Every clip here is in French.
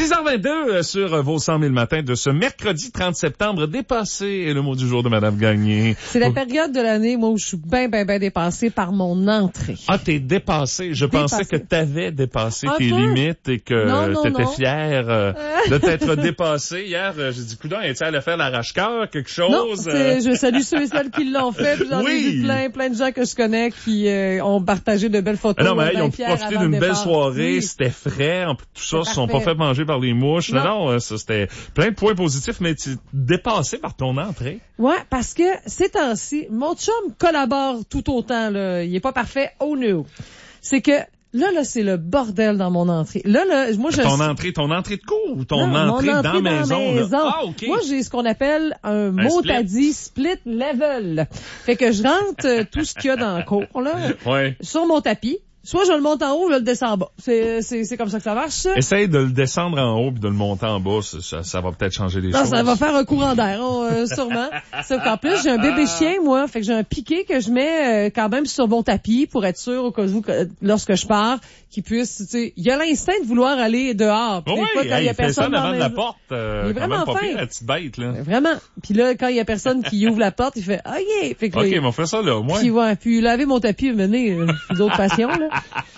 6h22 sur vos 100 000 matins de ce mercredi 30 septembre. Dépassé est le mot du jour de Madame Gagné. C'est la période de l'année, moi, où je suis bien dépassée par mon entrée. Ah, t'es dépassée. Je pensais que t'avais dépassé tes limites et que t'étais fière de t'être dépassée. Hier, j'ai dit, coudonc, est-tu allé faire l'arrache-cœur, quelque chose? Non, je salue ceux et celles qui l'ont fait. Puis j'en ai vu plein de gens que je connais qui ont partagé de belles photos. Non, mais ils ont profité d'une belle soirée. Oui. C'était frais. En plus, tout ça, ils se sont pas fait manger par les mouches. Non, ça, c'était plein de points positifs, mais tu es dépassé par ton entrée. Ouais, parce que ces temps-ci, mon chum collabore tout autant, là. Il est pas parfait. Oh no. C'est que, là, c'est le bordel dans mon entrée. Là, moi, ton entrée de cours ou ton entrée dans la maison? Ah, OK. Moi, j'ai ce qu'on appelle un mot à dit split level. Fait que je rentre tout ce qu'il y a dans le cours, là. Ouais. Sur mon tapis. Soit je le monte en haut, ou je le descends en bas. C'est comme ça que ça marche, ça. Essaye de le descendre en haut puis de le monter en bas. Ça va peut-être changer les choses. Ça va faire un courant d'air, sûrement. Sauf qu'en plus, j'ai un bébé chien, moi. Fait que j'ai un piquet que je mets quand même sur mon tapis pour être sûr, au cas où, lorsque je pars, qu'il puisse, tu sais, il a l'instinct de vouloir aller dehors. Oui, quand il y a personne devant la porte. Il est vraiment pas pire, la petite bête, là. Vraiment. Puis là, quand il y a personne qui ouvre la porte, il fait, OK. Fait que OK, on fait ça, là, au moins. Puis laver mon tapis, mener d'autres passions, là.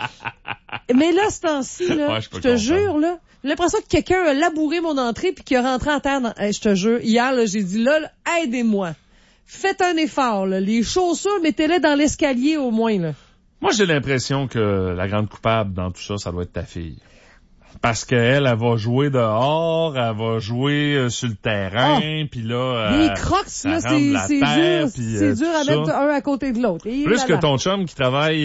Mais là, ce temps-ci, là, je te jure, là, j'ai l'impression que quelqu'un a labouré mon entrée puis qu'il a rentré à terre. Je te jure, hier, là, j'ai dit, là, aidez-moi. Faites un effort, là. Les chaussures, mettez-les dans l'escalier, au moins, là. Moi, j'ai l'impression que la grande coupable dans tout ça va être ta fille. Parce qu'elle va jouer dehors, elle va jouer sur le terrain, puis là... les crocs, là, c'est dur. C'est dur à mettre un à côté de l'autre. Plus que ton chum qui travaille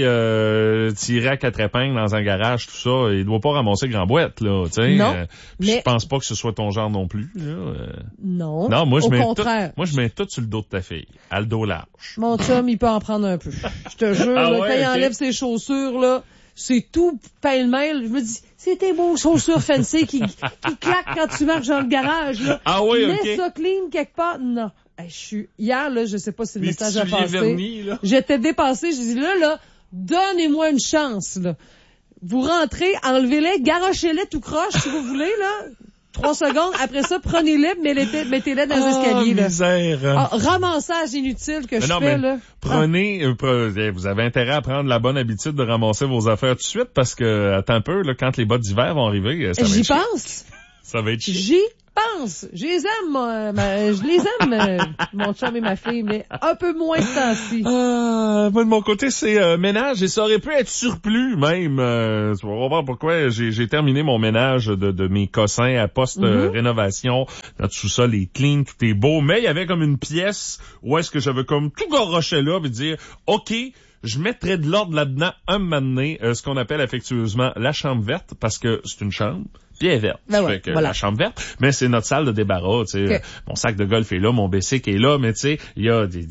tiré à 4 épingles dans un garage, tout ça, il doit pas ramasser grand boîte, là, tu sais. Non. Mais... Je pense pas que ce soit ton genre non plus, là. Non. Non, moi, au contraire. Moi, je mets tout sur le dos de ta fille. À le dos large. Mon chum, il peut en prendre un peu. Je te jure, quand il enlève ses chaussures, là, c'est tout pêle-mêle. Je me dis, c'est tes beaux chaussures fancy qui claquent quand tu marches dans le garage, là. Ah oui, OK. Mets ça clean quelque part. Non. Hier, là, je sais pas si le message a passé. Vernis, là. J'étais dépassée. J'ai dit, là, donnez-moi une chance, là. Vous rentrez, enlevez-les, garochez-les tout croche, si vous voulez, là. 3 secondes. Après ça, prenez-les, mettez-les dans les escaliers, là. Misère. Ramassage inutile que je fais, là. Prenez, vous avez intérêt à prendre la bonne habitude de ramasser vos affaires tout de suite parce que, attends un peu, là, quand les bottes d'hiver vont arriver, ça va être J'y pense. Ça va être chiant. J'y pense. Je les aime, je les aime, mon chum et ma fille, mais un peu moins de temps-ci. Moi, de mon côté, c'est ménage et ça aurait pu être surplus, même. Tu vas voir pourquoi j'ai terminé mon ménage de mes cossins à post-rénovation. Notre sous-sol est clean, tout est beau, mais il y avait comme une pièce où est-ce que j'avais comme tout garoché là, puis dire, OK, je mettrais de l'ordre là-dedans un moment donné, ce qu'on appelle affectueusement la chambre verte, parce que c'est une chambre. Puis elle est verte. Fait que la chambre verte, mais c'est notre salle de débarras, tu sais. Okay. Mon sac de golf est là, mon bicycle est là, mais tu sais, il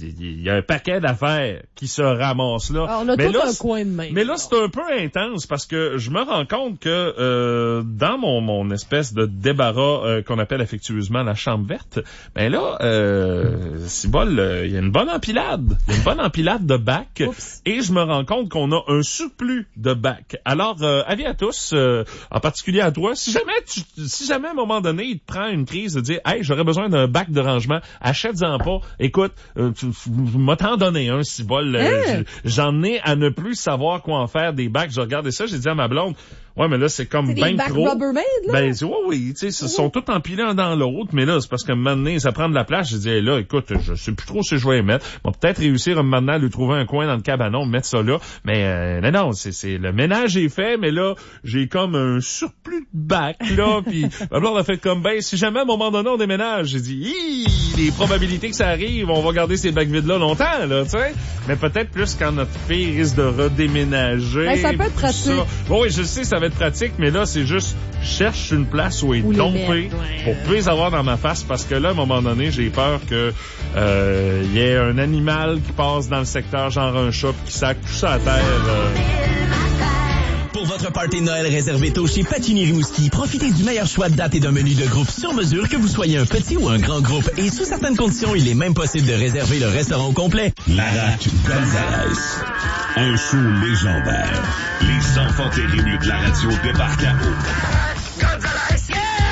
y a un paquet d'affaires qui se ramassent là. Alors, on a tout un coin de main. Mais là, c'est un peu intense parce que je me rends compte que dans mon espèce de débarras qu'on appelle affectueusement la chambre verte, ben là, c'est bol, il y a une bonne empilade. Il y a une bonne empilade de bacs. Oups. Et je me rends compte qu'on a un surplus de bacs. Alors, avis à tous, en particulier à toi, si jamais à un moment donné, il te prend une crise de dire, hey, j'aurais besoin d'un bac de rangement, achète-en pas. Écoute, m'a t'en donné un, si bol. J'en ai à ne plus savoir quoi en faire des bacs. Je regardais ça, j'ai dit à ma blonde, ouais, mais là, c'est comme ben trop. Rubbermaid, là? Ben, oui, tu sais, ils sont tous empilés un dans l'autre, mais là, c'est parce que maintenant, ça prend de la place. J'ai dit, hey, là, écoute, je sais plus trop si je vais les mettre. On va peut-être réussir maintenant à lui trouver un coin dans le cabanon, mettre ça là. Mais, non, c'est, le ménage est fait, mais là, j'ai comme un surplus de bac, là, pis, on a fait comme, ben, si jamais à un moment donné on déménage, j'ai dit, les probabilités que ça arrive, on va garder ces bacs vides là longtemps, là, tu sais. Mais peut-être plus quand notre fille risque de redéménager. Ben, ça peut être pratique. Bon, oui, je sais, ça va être pratique, mais là, c'est juste, je cherche une place où est tombé pour plus les avoir dans ma face parce que là, à un moment donné, j'ai peur que y ait un animal qui passe dans le secteur, genre un chat, qui sac tout ça à terre. Pour votre party de Noël réservé tôt chez Patini Rimouski, profitez du meilleur choix de date et d'un menu de groupe sur mesure, que vous soyez un petit ou un grand groupe. Et sous certaines conditions, il est même possible de réserver le restaurant au complet. L'Arac Gonzalez. Un show légendaire. Les enfants terribles de la radio débarquent à eau.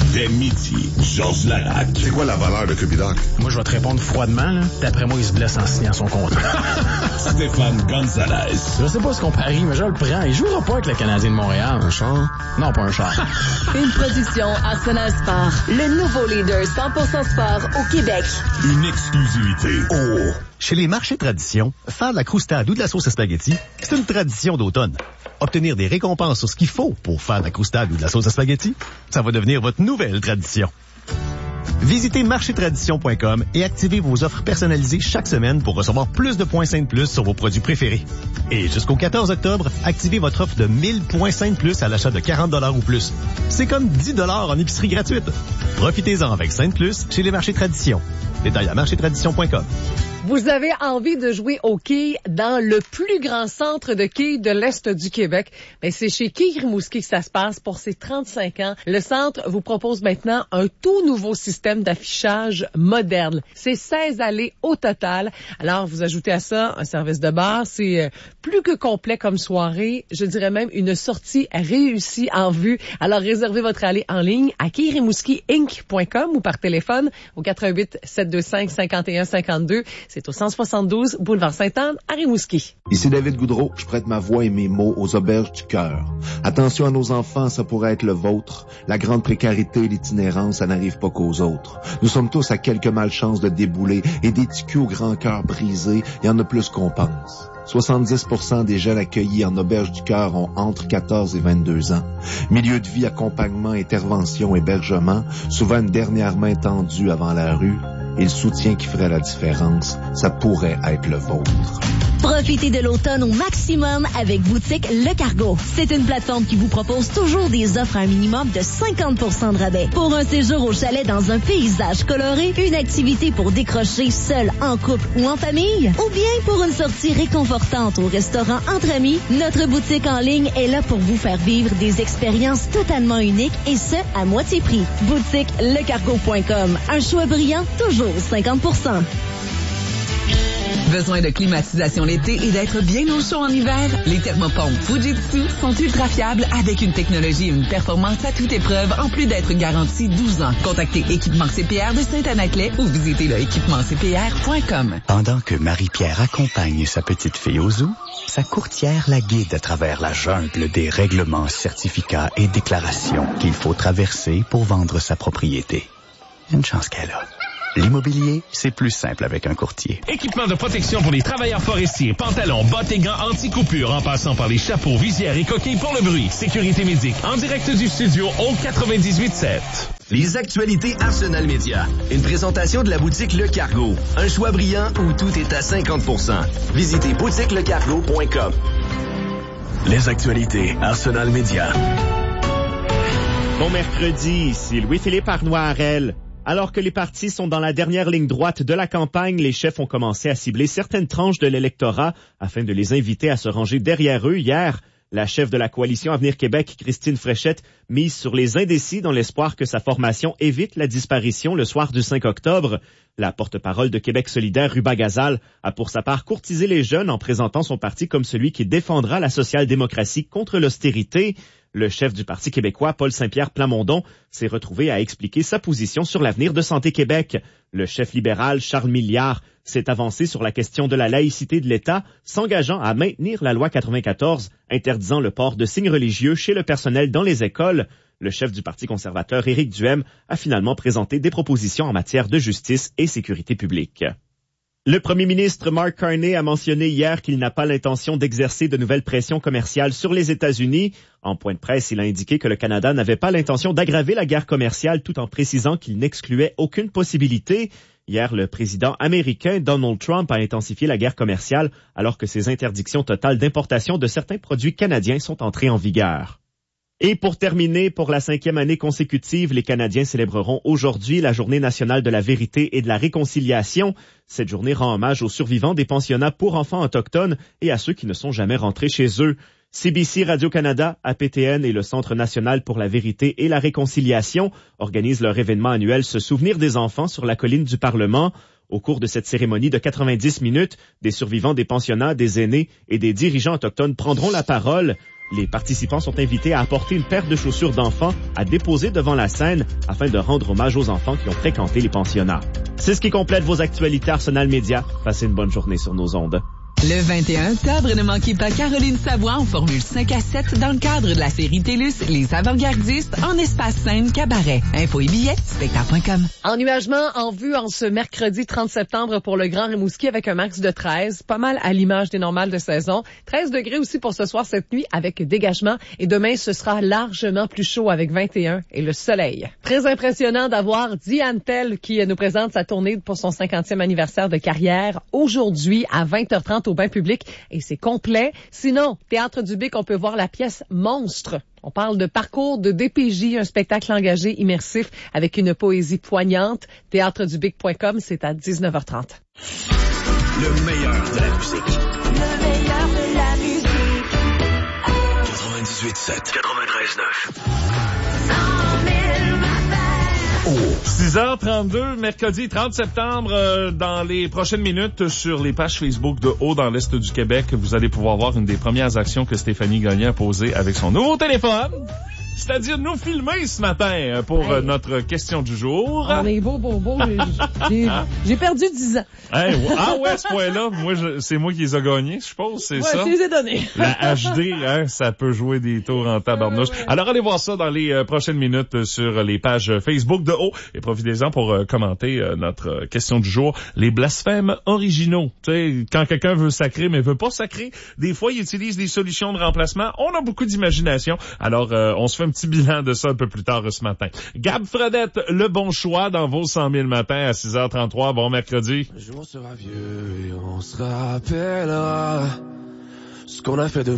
Dès midi, Georges Larac. C'est quoi la valeur de Cubidoc? Moi, je vais te répondre froidement, là. D'après moi, il se blesse en signant son contrat. Stéphane Gonzalez. Je sais pas ce qu'on parie, mais je le prends. Il jouera pas avec le Canadien de Montréal. Un char? Non, pas un char. Une production Arsenal Sport. Le nouveau leader 100% sport au Québec. Une exclusivité. Oh! Chez les marchés tradition, faire de la croustade ou de la sauce à spaghetti, c'est une tradition d'automne. Obtenir des récompenses sur ce qu'il faut pour faire de la croustade ou de la sauce à spaghetti, ça va devenir votre nouvelle tradition. Visitez marchétradition.com et activez vos offres personnalisées chaque semaine pour recevoir plus de points Saint Plus sur vos produits préférés. Et jusqu'au 14 octobre, activez votre offre de 1000 points Saint Plus à l'achat de 40 $ ou plus. C'est comme 10 $ en épicerie gratuite. Profitez-en avec Saint Plus chez les marchés tradition. Détail à marchétradition.com. Vous avez envie de jouer au quilles dans le plus grand centre de quilles de l'Est du Québec? Ben, c'est chez Quilles Rimouski que ça se passe pour ses 35 ans. Le centre vous propose maintenant un tout nouveau système d'affichage moderne. C'est 16 allées au total. Alors, vous ajoutez à ça un service de bar. C'est plus que complet comme soirée. Je dirais même une sortie réussie en vue. Alors, réservez votre allée en ligne à quillesrimouskiinc.com ou par téléphone au 88 725 51 52. C'est au 172 boulevard Sainte-Anne à Rimouski. Ici David Goudreau, je prête ma voix et mes mots aux auberges du cœur. Attention à nos enfants, ça pourrait être le vôtre. La grande précarité et l'itinérance, ça n'arrive pas qu'aux autres. Nous sommes tous à quelques malchances de débouler et des ticus au grand cœur brisé, il y en a plus qu'on pense. 70% des jeunes accueillis en auberge du cœur ont entre 14 et 22 ans. Milieu de vie, accompagnement, intervention, hébergement, souvent une dernière main tendue avant la rue. Et le soutien qui ferait la différence, ça pourrait être le vôtre. Profitez de l'automne au maximum avec Boutique Le Cargo. C'est une plateforme qui vous propose toujours des offres à un minimum de 50% de rabais. Pour un séjour au chalet dans un paysage coloré, une activité pour décrocher seul, en couple ou en famille, ou bien pour une sortie réconfortante au restaurant entre amis, notre boutique en ligne est là pour vous faire vivre des expériences totalement uniques et ce, à moitié prix. BoutiqueLeCargo.com. Un choix brillant, toujours 50%. Besoin de climatisation l'été et d'être bien au chaud en hiver? Les thermopompes Fujitsu sont ultra fiables avec une technologie et une performance à toute épreuve en plus d'être garantie 12 ans. Contactez Équipement CPR de Saint-Anaclet ou visitez le équipementcpr.com. Pendant que Marie-Pierre accompagne sa petite fille au zoo, sa courtière la guide à travers la jungle des règlements, certificats et déclarations qu'il faut traverser pour vendre sa propriété. Une chance qu'elle a. L'immobilier, c'est plus simple avec un courtier. Équipement de protection pour les travailleurs forestiers, pantalons, bottes et gants anti-coupure en passant par les chapeaux, visières et coquilles pour le bruit. Sécurité médic en direct du studio au 98.7. Les actualités Arsenal Média. Une présentation de la boutique Le Cargo. Un choix brillant où tout est à 50%. Visitez boutiquelecargo.com. Les actualités Arsenal Média. Bon mercredi, ici Louis-Philippe Arnois-Harel. Alors que les partis sont dans la dernière ligne droite de la campagne, les chefs ont commencé à cibler certaines tranches de l'électorat afin de les inviter à se ranger derrière eux. Hier, la chef de la coalition Avenir Québec, Christine Fréchette, mise sur les indécis dans l'espoir que sa formation évite la disparition le soir du 5 octobre. La porte-parole de Québec solidaire, Ruba Gazal, a pour sa part courtisé les jeunes en présentant son parti comme celui qui défendra la social-démocratie contre l'austérité. Le chef du Parti québécois, Paul Saint-Pierre Plamondon, s'est retrouvé à expliquer sa position sur l'avenir de Santé Québec. Le chef libéral, Charles Milliard, s'est avancé sur la question de la laïcité de l'État, s'engageant à maintenir la loi 94, interdisant le port de signes religieux chez le personnel dans les écoles. Le chef du Parti conservateur, Éric Duhem, a finalement présenté des propositions en matière de justice et sécurité publique. Le premier ministre Mark Carney a mentionné hier qu'il n'a pas l'intention d'exercer de nouvelles pressions commerciales sur les États-Unis. En point de presse, il a indiqué que le Canada n'avait pas l'intention d'aggraver la guerre commerciale tout en précisant qu'il n'excluait aucune possibilité. Hier, le président américain Donald Trump a intensifié la guerre commerciale alors que ses interdictions totales d'importation de certains produits canadiens sont entrées en vigueur. Et pour terminer, pour la 5e année consécutive, les Canadiens célébreront aujourd'hui la Journée nationale de la vérité et de la réconciliation. Cette journée rend hommage aux survivants des pensionnats pour enfants autochtones et à ceux qui ne sont jamais rentrés chez eux. CBC Radio-Canada, APTN et le Centre national pour la vérité et la réconciliation organisent leur événement annuel Se souvenir des enfants sur la colline du Parlement. Au cours de cette cérémonie de 90 minutes, des survivants des pensionnats, des aînés et des dirigeants autochtones prendront la parole. Les participants sont invités à apporter une paire de chaussures d'enfants à déposer devant la scène afin de rendre hommage aux enfants qui ont fréquenté les pensionnats. C'est ce qui complète vos actualités Arsenal Média. Passez une bonne journée sur nos ondes. Le 21 octobre, ne manquez pas Caroline Savoie en Formule 5 à 7 dans le cadre de la série TELUS Les Avant-Gardistes en espace scène cabaret. Infos et billets, spectacle.com. Ennuagement en vue en ce mercredi 30 septembre pour le Grand Rimouski avec un max de 13, pas mal à l'image des normales de saison. 13 degrés aussi pour ce soir cette nuit avec dégagement et demain ce sera largement plus chaud avec 21 et le soleil. Très impressionnant d'avoir Diane Tell qui nous présente sa tournée pour son 50e anniversaire de carrière aujourd'hui à 20h30 au bain public et c'est complet. Sinon, Théâtre du Bic, on peut voir la pièce Monstre. On parle de parcours de DPJ, un spectacle engagé immersif avec une poésie poignante. Théâtredubic.com, c'est à 19h30. Le meilleur de la musique. Le meilleur de la musique. 98.7, 93.9. 6h32, mercredi 30 septembre, dans les prochaines minutes, sur les pages Facebook de Haut dans l'Est du Québec, vous allez pouvoir voir une des premières actions que Stéphanie Gagné a posées avec son nouveau téléphone. C'est-à-dire nous filmer ce matin pour notre question du jour. On est beau. J'ai perdu 10 ans. Hey, ah ouais, ce point-là, c'est moi qui les ai gagnés, je suppose, c'est ça? Ouais, je les ai donnés. La HD, ça peut jouer des tours en tabarnouche. Alors, allez voir ça dans les prochaines minutes sur les pages Facebook de Haut et profitez-en pour commenter notre question du jour. Les blasphèmes originaux. Tu sais, quand quelqu'un veut sacrer mais veut pas sacrer, des fois, il utilise des solutions de remplacement. On a beaucoup d'imagination. Alors, on se fait un petit bilan de ça un peu plus tard ce matin. Gab Fredette, le bon choix dans vos 100 000 matins à 6h33. Bon mercredi. Le jour sera vieux et on se rappellera ce qu'on a fait de